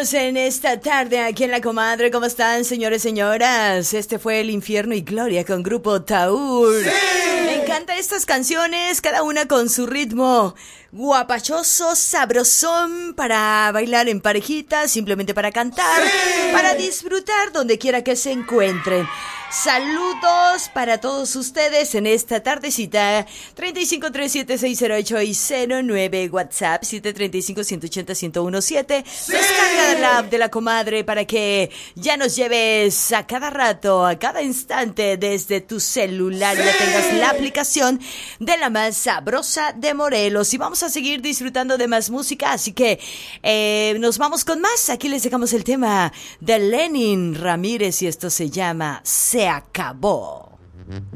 Seguimos en esta tarde aquí en La Comadre. ¿Cómo están, señores, señoras? Este fue El Infierno y Gloria con Grupo Taur. ¡Sí! Me encantan estas canciones, cada una con su ritmo guapachoso, sabrosón, para bailar en parejitas, simplemente para cantar, ¡sí!, para disfrutar donde quiera que se encuentren. Saludos para todos ustedes en esta tardecita. 3537-608 y 09 WhatsApp 735-180-1017. ¡Sí! Descarga la app de La Comadre para que ya nos lleves a cada rato, a cada instante desde tu celular. ¡Sí! Ya tengas la aplicación de la más sabrosa de Morelos. Y vamos a seguir disfrutando de más música, así que nos vamos con más. Aquí les dejamos el tema de Lenin Ramírez y esto se llama Se Acabó.